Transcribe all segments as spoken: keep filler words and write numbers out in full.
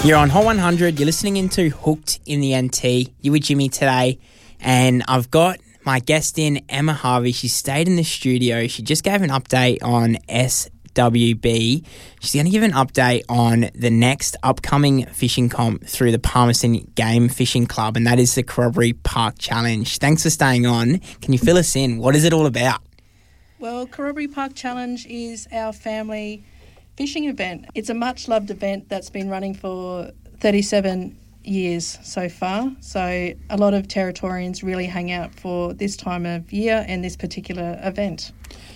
You're on Hot one hundred. You're listening into Hooked in the N T. You with Jimmy today. And I've got my guest in, Emma Harvey. She stayed in the studio. She just gave an update on S W B. She's going to give an update on the next upcoming fishing comp through the Palmerston Game Fishing Club, and that is the Corroboree Park Challenge. Thanks for staying on. Can you fill us in? What is it all about? Well, Corroboree Park Challenge is our family fishing event. It's a much-loved event that's been running for thirty-seven years so far. So a lot of Territorians really hang out for this time of year and this particular event.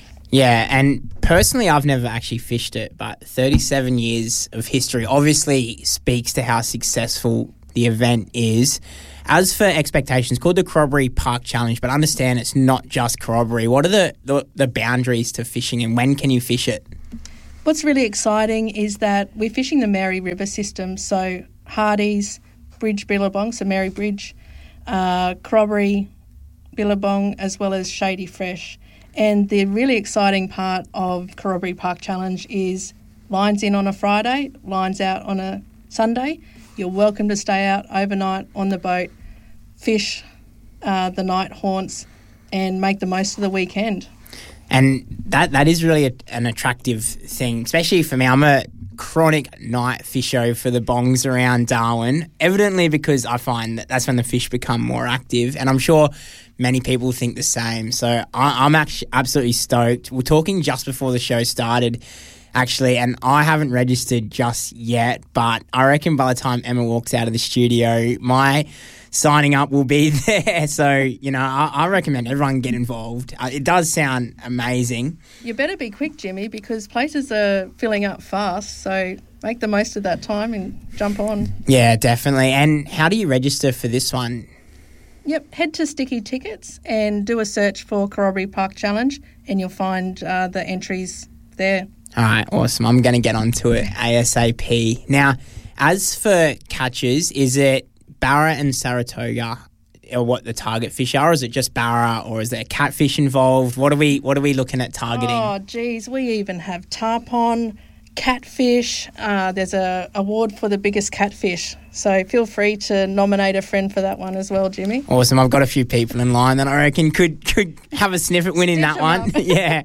Yeah, and personally I've never actually fished it, but thirty-seven years of history obviously speaks to how successful the event is. As for expectations, called the Corroboree Park Challenge, but understand it's not just Corroboree. What are the, the, the boundaries to fishing, and when can you fish it? What's really exciting is that we're fishing the Mary River system, so Hardy's, Bridge Billabong, so Mary Bridge, uh, Corroboree, Billabong, as well as Shady Fresh. And the really exciting part of Corroboree Park Challenge is lines in on a Friday, lines out on a Sunday. You're welcome to stay out overnight on the boat, fish uh, the night haunts, and make the most of the weekend. And that that is really a, an attractive thing, especially for me. I'm a chronic night fisher for the bongs around Darwin, evidently because I find that that's when the fish become more active, and I'm sure many people think the same. So I, I'm actually absolutely stoked. We're talking just before the show started, actually, and I haven't registered just yet, but I reckon by the time Emma walks out of the studio, my signing up will be there. So, you know, I, I recommend everyone get involved. Uh, it does sound amazing. You better be quick, Jimmy, because places are filling up fast. So make the most of that time and jump on. Yeah, definitely. And how do you register for this one? Yep, head to Sticky Tickets and do a search for Corroboree Park Challenge, and you'll find uh, the entries there. All right, awesome. I'm going to get onto it ASAP. Now, as for catches, is it Barra and Saratoga or what the target fish are, or is it just Barra, or is there catfish involved? What are we what are we looking at targeting? Oh, geez, we even have tarpon, catfish. Uh, there's a award for the biggest catfish, so feel free to nominate a friend for that one as well, Jimmy. Awesome. I've got a few people in line that I reckon could could have a sniff at winning that one. Yeah.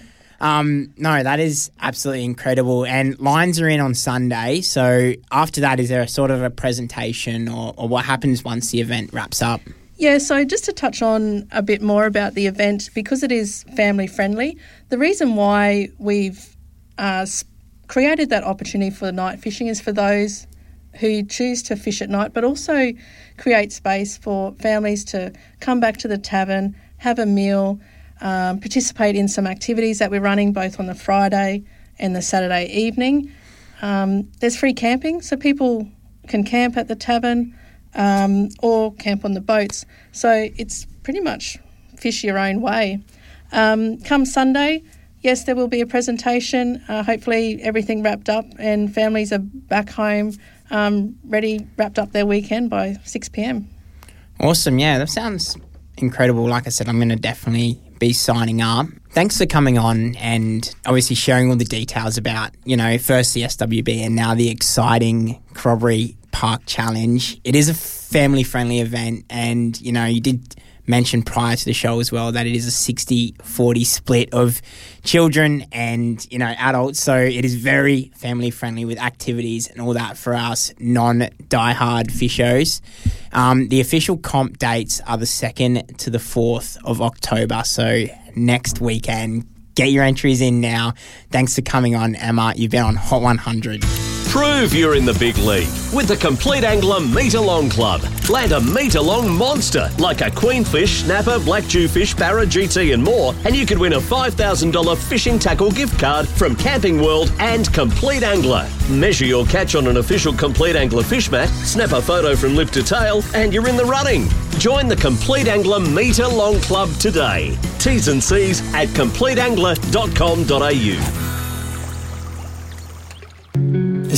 Um, no, that is absolutely incredible. And lines are in on Sunday. So after that, is there a sort of a presentation or, or what happens once the event wraps up? Yeah, so just to touch on a bit more about the event, because it is family friendly, the reason why we've uh, created that opportunity for night fishing is for those who choose to fish at night, but also create space for families to come back to the tavern, have a meal, Um, participate in some activities that we're running both on the Friday and the Saturday evening. Um, there's free camping, so people can camp at the tavern um, or camp on the boats. So it's pretty much fish your own way. Um, come Sunday, yes, there will be a presentation. Uh, hopefully everything wrapped up and families are back home um, ready, wrapped up their weekend by six p.m. Awesome, yeah, that sounds incredible. Like I said, I'm going to definitely be signing up. Thanks for coming on and obviously sharing all the details about, you know, first the S W B and now the exciting Corroboree Park Challenge. It is a family-friendly event, and, you know, you did mention prior to the show as well that it is a sixty forty split of children and, you know, adults. So it is very family-friendly with activities and all that for us non-diehard fishers. Um, the official comp dates are the second to the fourth of October, so next weekend. Get your entries in now. Thanks for coming on, Emma. You've been on Hot one hundred. Prove you're in the big league with the Complete Angler Meter-Long Club. Land a meter-long monster like a queenfish, snapper, black jewfish, barra, G T and more, and you could win a five thousand dollars fishing tackle gift card from Camping World and Complete Angler. Measure your catch on an official Complete Angler fish mat, snap a photo from lip to tail, and you're in the running. Join the Complete Angler Meter-Long Club today. T's and C's at complete angler dot com dot a u. The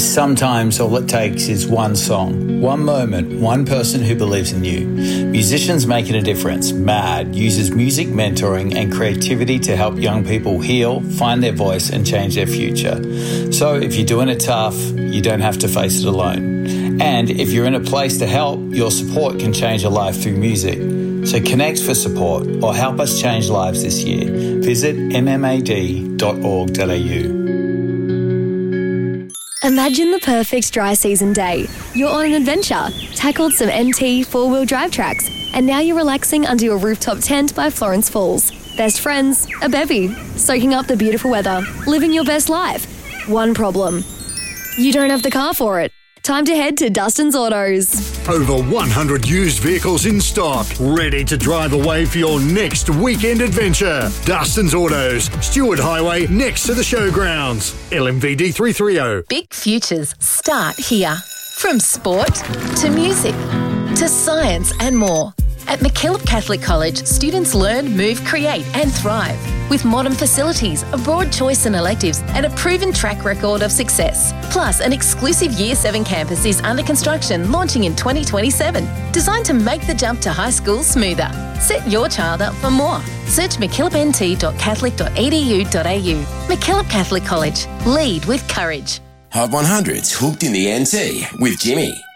Sometimes all it takes is one song, one moment, one person who believes in you. Musicians Making a Difference, MAD, uses music mentoring and creativity to help young people heal, find their voice and change their future. So if you're doing it tough, you don't have to face it alone. And if you're in a place to help, your support can change a life through music. So connect for support or help us change lives this year. Visit m m a d dot org dot a u. Imagine the perfect dry season day. You're on an adventure, tackled some N T four-wheel drive tracks, and now you're relaxing under your rooftop tent by Florence Falls. Best friends, a bevy, soaking up the beautiful weather, living your best life. One problem. You don't have the car for it. Time to head to Dustin's Autos. Over one hundred used vehicles in stock, ready to drive away for your next weekend adventure. Dustin's Autos, Stewart Highway, next to the showgrounds. L M V D three thirty. Big futures start here. From sport to music to science and more. At MacKillop Catholic College, students learn, move, create and thrive. With modern facilities, a broad choice in electives and a proven track record of success. Plus, an exclusive Year seven campus is under construction, launching in twenty twenty-seven. Designed to make the jump to high school smoother. Set your child up for more. Search mackillop n t dot catholic dot e d u dot a u. MacKillop Catholic College. Lead with courage. Hot one hundred's Hooked in the N T with Jimmy.